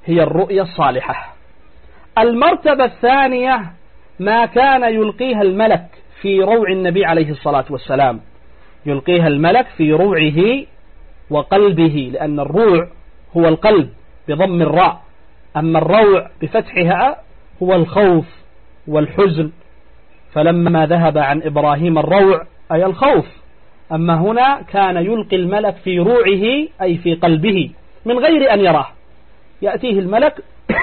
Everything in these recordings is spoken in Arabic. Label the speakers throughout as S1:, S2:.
S1: هي الرؤيا الصالحة. المرتبة الثانية ما كان يلقيها الملك في روع النبي عليه الصلاة والسلام، يلقيها الملك في روعه وقلبه، لأن الروع هو القلب بضم الراء، أما الروع بفتحها هو الخوف والحزن، فلما ذهب عن إبراهيم الروع أي الخوف، أما هنا كان يلقي الملك في روعه أي في قلبه من غير أن يراه، يأتيه الملك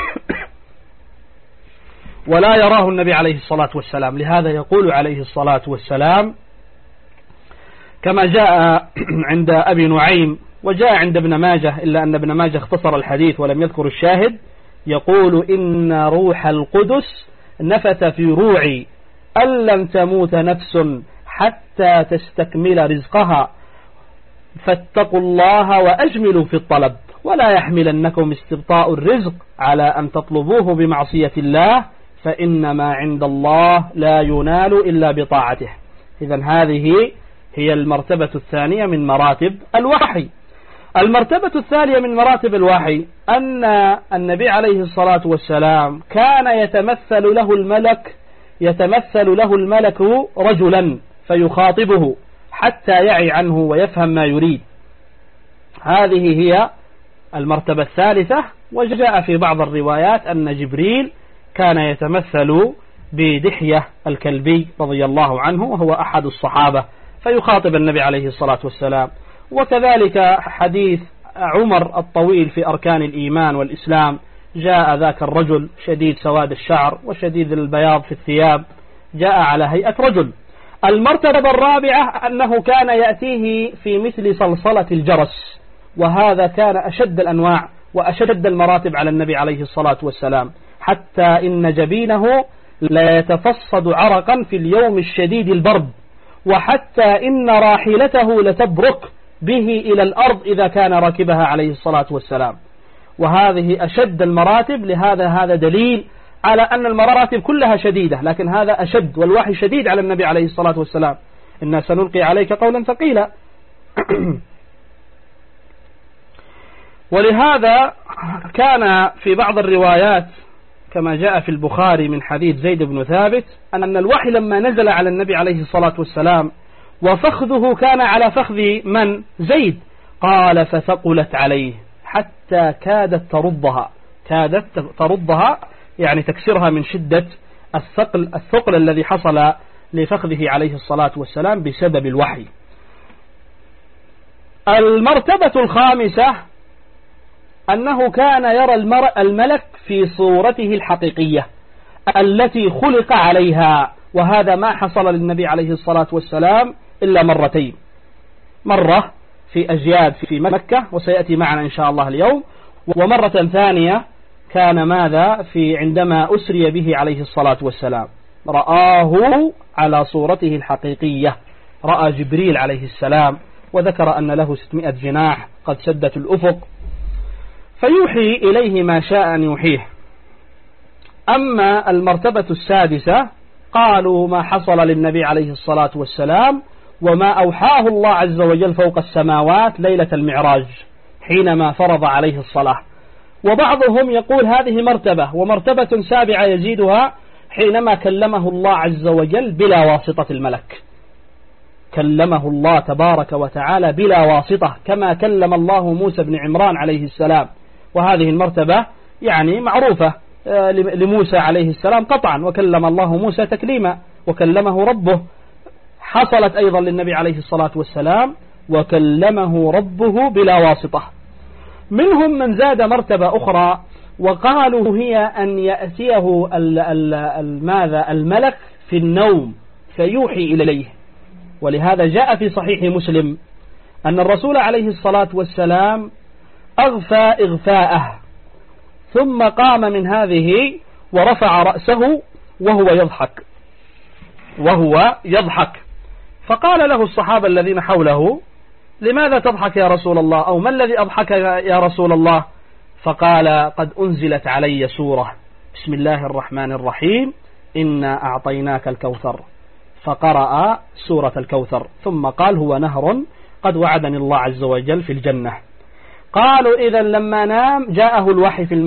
S1: ولا يراه النبي عليه الصلاة والسلام. لهذا يقول عليه الصلاة والسلام كما جاء عند أبي نعيم وجاء عند ابن ماجه، إلا أن ابن ماجه اختصر الحديث ولم يذكر الشاهد، يقول إن روح القدس نفث في روعي أن لم تموت نفس حتى تستكمل رزقها فاتقوا الله وأجملوا في الطلب ولا يحملنكم استبطاء الرزق على أن تطلبوه بمعصية الله فإن ما عند الله لا ينال إلا بطاعته. إذن هذه هي المرتبة الثانية من مراتب الوحي. المرتبة الثانية من مراتب الوحي أن النبي عليه الصلاة والسلام كان يتمثل له الملك رجلا فيخاطبه حتى يعي عنه ويفهم ما يريد. هذه هي المرتبة الثالثة. وجاء في بعض الروايات أن جبريل كان يتمثل بدحية الكلبي رضي الله عنه وهو أحد الصحابة فيخاطب النبي عليه الصلاة والسلام. وكذلك حديث عمر الطويل في أركان الإيمان والإسلام، جاء ذاك الرجل شديد سواد الشعر وشديد البياض في الثياب، جاء على هيئة رجل. المرتبة الرابعة أنه كان يأتيه في مثل صلصلة الجرس، وهذا كان أشد الأنواع وأشد المراتب على النبي عليه الصلاة والسلام، حتى إن جبينه لا يتفصد عرقا في اليوم الشديد البرد، وحتى إن راحلته لتبرك به إلى الأرض إذا كان راكبها عليه الصلاة والسلام. وهذه أشد المراتب. لهذا هذا دليل على أن المراتب كلها شديدة، لكن هذا أشد، والوحي شديد على النبي عليه الصلاة والسلام. إنا سنلقي عليك قولا ثقيلا. ولهذا كان في بعض الروايات كما جاء في البخاري من حديث زيد بن ثابت أن الوحي لما نزل على النبي عليه الصلاة والسلام وفخذه كان على فخذ من؟ زيد. قال فثقلت عليه حتى كادت ترضها يعني تكسرها من شدة الثقل الذي حصل لفخذه عليه الصلاة والسلام بسبب الوحي. المرتبة الخامسة أنه كان يرى الملك في صورته الحقيقية التي خلق عليها، وهذا ما حصل للنبي عليه الصلاة والسلام إلا مرتين، مرة في أجياد في مكة وسيأتي معنا إن شاء الله اليوم، ومرة ثانية كان ماذا في عندما أسري به عليه الصلاة والسلام رآه على صورته الحقيقية، رأى جبريل عليه السلام وذكر أن له 600 جناح قد سدت الأفق فيوحي إليه ما شاء أن يوحيه. أما المرتبة السادسة قالوا ما حصل للنبي عليه الصلاة والسلام وما أوحاه الله عز وجل فوق السماوات ليلة المعراج حينما فرض عليه الصلاة. وبعضهم يقول هذه مرتبة، ومرتبة سابعة يزيدها حينما كلمه الله عز وجل بلا واسطة الملك، كلمه الله تبارك وتعالى بلا واسطة كما كلم الله موسى بن عمران عليه السلام. وهذه المرتبة يعني معروفة لموسى عليه السلام قطعا، وكلم الله موسى تكليما وكلمه ربه. حصلت أيضا للنبي عليه الصلاة والسلام وكلمه ربه بلا واسطة. منهم من زاد مرتبة أخرى وقالوا هي أن يأتيه الملك في النوم فيوحي إليه. ولهذا جاء في صحيح مسلم أن الرسول عليه الصلاة والسلام أغفى إغفاءه ثم قام من هذه ورفع رأسه وهو يضحك فقال له الصحابة الذين حوله لماذا تضحك يا رسول الله، أو ما الذي أضحك يا رسول الله؟ فقال قد أنزلت علي سورة بسم الله الرحمن الرحيم إنا أعطيناك الكوثر، فقرأ سورة الكوثر ثم قال هو نهر قد وعدني الله عز وجل في الجنة. قالوا إذا لما نام جاءه الوحي في